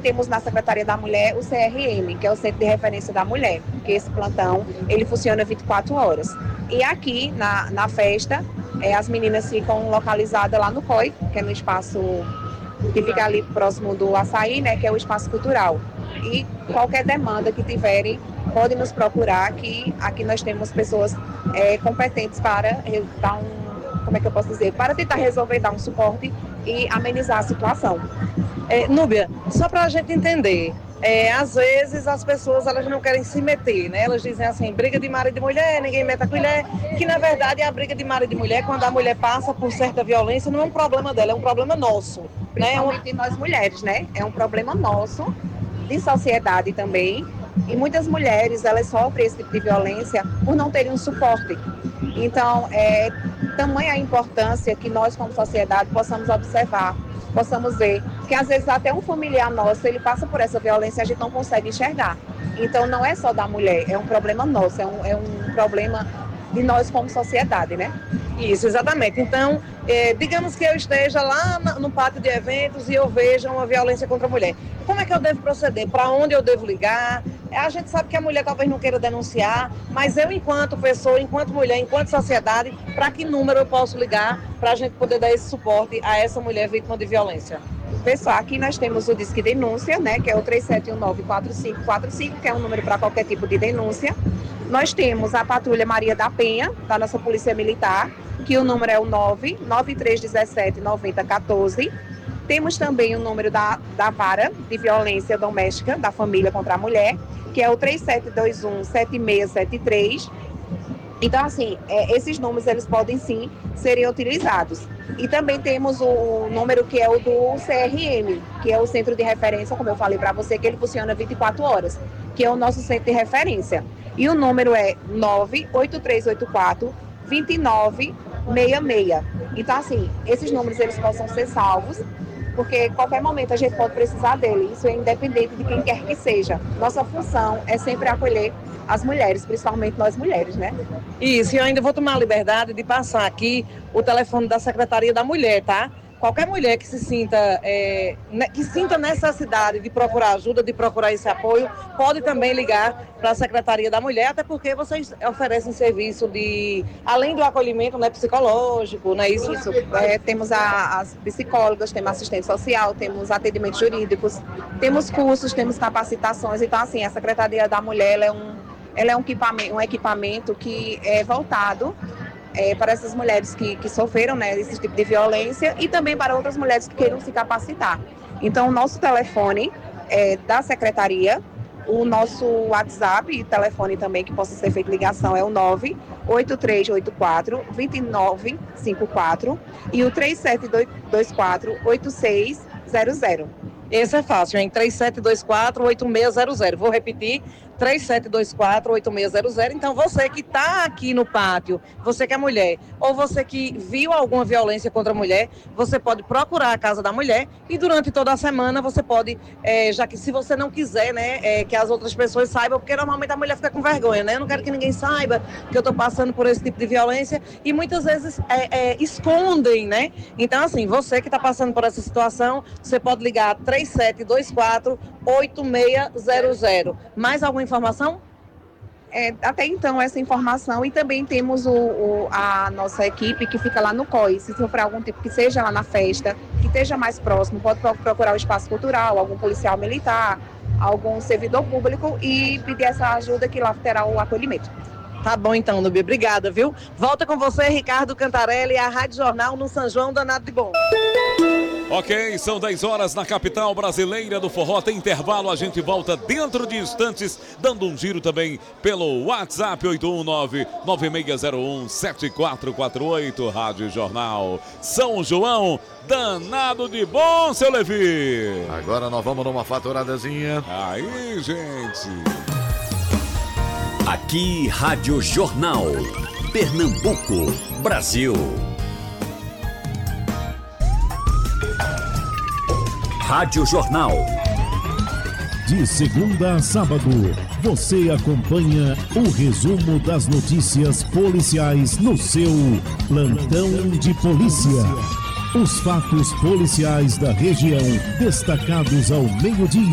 temos na Secretaria da Mulher o CRM, que é o Centro de Referência da Mulher, que esse plantão, ele funciona 24 horas. E aqui, na festa, as meninas ficam localizadas lá no COI, que é no espaço que fica ali próximo do Açaí, né, que é o espaço cultural. E qualquer demanda que tiverem, podem nos procurar, que aqui nós temos pessoas competentes para dar como é que eu posso dizer, para tentar resolver, dar um suporte e amenizar a situação. Núbia, só para a gente entender, às vezes as pessoas elas não querem se meter, né? Elas dizem assim, briga de marido e mulher, ninguém mete a colher, que na verdade a briga de marido e mulher, quando a mulher passa por certa violência, não é um problema dela, é um problema nosso. Principalmente nós mulheres, né? É um problema nosso, de sociedade também, e muitas mulheres, elas sofrem esse tipo de violência por não terem um suporte. Então, tamanha a importância que nós, como sociedade, possamos observar, possamos ver, que às vezes até um familiar nosso, ele passa por essa violência e a gente não consegue enxergar. Então, não é só da mulher, é um problema nosso, é um problema de nós como sociedade, né? Isso, exatamente. Então, digamos que eu esteja lá no pátio de eventos e eu veja uma violência contra a mulher. Como é que eu devo proceder? Para onde eu devo ligar? A gente sabe que a mulher talvez não queira denunciar, mas eu, enquanto pessoa, enquanto mulher, enquanto sociedade, para que número eu posso ligar para a gente poder dar esse suporte a essa mulher vítima de violência? Pessoal, aqui nós temos o Disque Denúncia, né, que é o 3719-4545, que é um número para qualquer tipo de denúncia. Nós temos a Patrulha Maria da Penha, da nossa Polícia Militar, que o número é o 99317-9014. Temos também o número da Vara de Violência Doméstica da Família contra a Mulher, que é o 3721-7673. Então, assim, esses números, eles podem sim serem utilizados. E também temos o número que é o do CRM, que é o Centro de Referência, como eu falei para você, que ele funciona 24 horas, que é o nosso centro de referência. E o número é 98384-2966. Então, assim, esses números, eles possam ser salvos, porque qualquer momento a gente pode precisar dele. Isso é independente de quem quer que seja. Nossa função é sempre acolher as mulheres, principalmente nós mulheres, né? Isso, e eu ainda vou tomar a liberdade de passar aqui o telefone da Secretaria da Mulher, tá? Qualquer mulher que se sinta, que sinta necessidade de procurar ajuda, de procurar esse apoio, pode também ligar para a Secretaria da Mulher, até porque vocês oferecem serviço de, além do acolhimento, né, psicológico, né? Isso. Temos as psicólogas, temos assistente social, temos atendimentos jurídicos, temos cursos, temos capacitações. Então, assim, a Secretaria da Mulher, ela é um equipamento que é voltado para essas mulheres que sofreram, né, esse tipo de violência, e também para outras mulheres que queiram se capacitar. Então, o nosso telefone da Secretaria, o nosso WhatsApp e telefone também que possa ser feita ligação é o 98384-2954 e o 3724-8600. Esse é fácil, hein? 3724-8600. Vou repetir, 3724-8600. Então, você que está aqui no pátio, você que é mulher, ou você que viu alguma violência contra a mulher, você pode procurar a Casa da Mulher e durante toda a semana você pode, já que se você não quiser, né, que as outras pessoas saibam, porque normalmente a mulher fica com vergonha, né? Eu não quero que ninguém saiba que eu estou passando por esse tipo de violência e muitas vezes escondem, né? Então, assim, você que está passando por essa situação, você pode ligar 3724-8600. Mais alguma informação? Até então, essa informação. E também temos a nossa equipe que fica lá no COI. Se sofrer algum tipo que seja lá na festa, que esteja mais próximo, pode procurar o espaço cultural, algum policial militar, algum servidor público e pedir essa ajuda, que lá terá o acolhimento. Tá bom então, Núbia. Obrigada, viu? Volta com você, Ricardo Cantarelli, a Rádio Jornal no São João Danado de Bom. Ok, são 10 horas na capital brasileira do forró. Tem intervalo, a gente volta dentro de instantes, dando um giro também pelo WhatsApp 819-9601-7448, Rádio Jornal São João Danado de Bom, seu Levi. Agora nós vamos numa faturadazinha. Aí, gente. Aqui, Rádio Jornal, Pernambuco, Brasil. Rádio Jornal. De segunda a sábado, você acompanha o resumo das notícias policiais no seu Plantão de Polícia. Os fatos policiais da região destacados ao meio-dia.